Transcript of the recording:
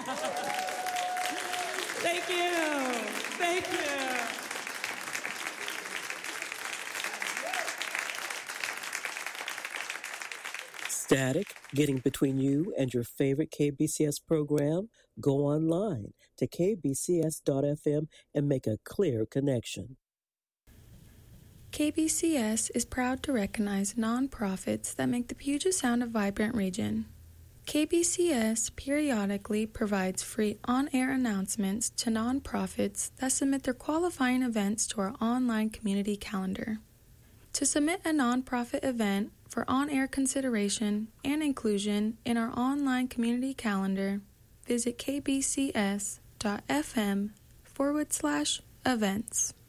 Thank you. Thank you. Static getting between you and your favorite KBCS program? Go online to kbcs.fm and make a clear connection. KBCS is proud to recognize nonprofits that make the Puget Sound a vibrant region. KBCS periodically provides free on-air announcements to nonprofits that submit their qualifying events to our online community calendar. To submit a nonprofit event for on-air consideration and inclusion in our online community calendar, visit kbcs.fm/events.